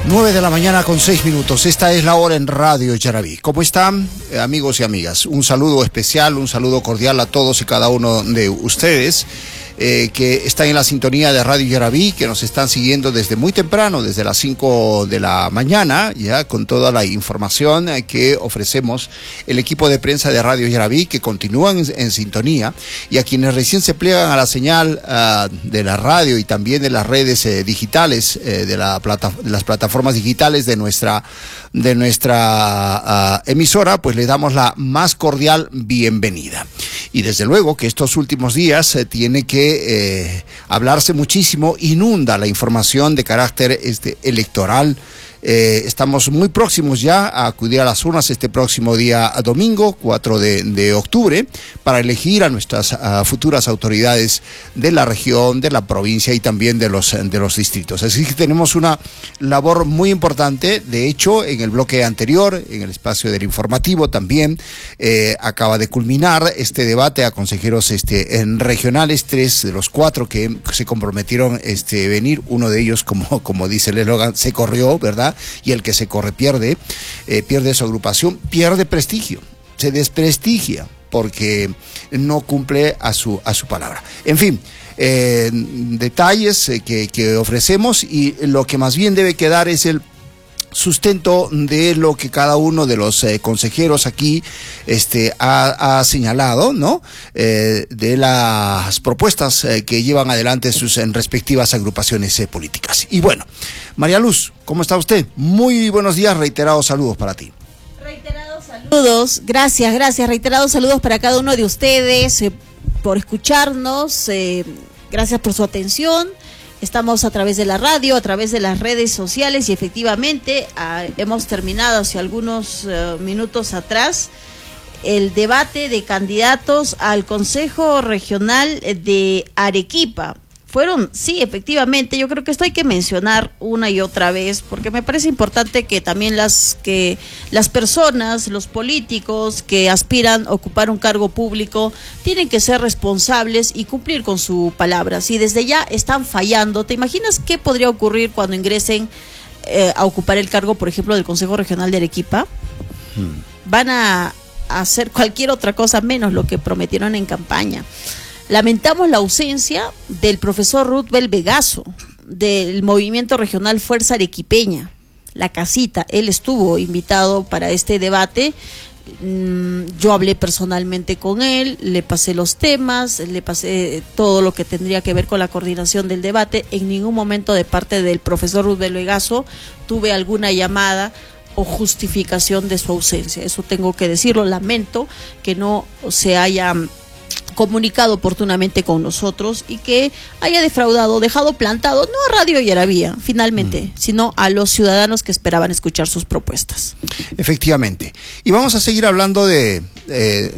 9:06 a.m. Esta es la hora en Radio Yaraví. ¿Cómo están, amigos y amigas? Un saludo especial, un saludo cordial a todos y cada uno de ustedes que están en la sintonía de Radio Yaraví, que nos están siguiendo desde muy temprano, desde las 5 de la mañana, ya con toda la información que ofrecemos el equipo de prensa de Radio Yaraví, que continúan en sintonía, y a quienes recién se pliegan a la señal de la radio y también de las redes digitales, de las plataformas digitales de nuestra emisora, pues le damos la más cordial bienvenida. Y desde luego que estos últimos días tiene que hablarse muchísimo, inunda la información de carácter electoral. Estamos muy próximos ya a acudir a las urnas este próximo día domingo, 4 de octubre, para elegir a nuestras futuras autoridades de la región, de la provincia y también de los distritos. Así que tenemos una labor muy importante. De hecho, en el bloque anterior, en el espacio del informativo también, acaba de culminar este debate a consejeros regionales, 3 de los 4 que se comprometieron venir. Uno de ellos, como dice el eslogan, se corrió, ¿verdad? Y el que se corre pierde su agrupación, pierde prestigio, se desprestigia porque no cumple a su palabra. En fin, detalles que ofrecemos, y lo que más bien debe quedar es el sustento de lo que cada uno de los consejeros aquí ha señalado, ¿no? De las propuestas que llevan adelante sus respectivas agrupaciones políticas. Y bueno, María Luz, ¿cómo está usted? Muy buenos días, reiterados saludos para ti. Reiterados saludos, gracias, reiterados saludos para cada uno de ustedes por escucharnos, gracias por su atención. Estamos a través de la radio, a través de las redes sociales, y efectivamente hemos terminado hace algunos minutos atrás el debate de candidatos al Consejo Regional de Arequipa. Sí, efectivamente, yo creo que esto hay que mencionar una y otra vez, porque me parece importante que también las personas, los políticos que aspiran a ocupar un cargo público, tienen que ser responsables y cumplir con su palabra. Si desde ya están fallando, ¿te imaginas qué podría ocurrir cuando ingresen a ocupar el cargo, por ejemplo, del Consejo Regional de Arequipa? Van a hacer cualquier otra cosa menos lo que prometieron en campaña. Lamentamos la ausencia del profesor Rutbel Vegaso, del Movimiento Regional Fuerza Arequipeña, La Casita. Él estuvo invitado para este debate. Yo hablé personalmente con él, le pasé los temas, le pasé todo lo que tendría que ver con la coordinación del debate. En ningún momento de parte del profesor Rutbel Vegaso tuve alguna llamada o justificación de su ausencia. Eso tengo que decirlo. Lamento que no se haya comunicado oportunamente con nosotros y que haya dejado plantado, no a Radio Yaraví finalmente, sino a los ciudadanos que esperaban escuchar sus propuestas. Efectivamente. Y vamos a seguir hablando de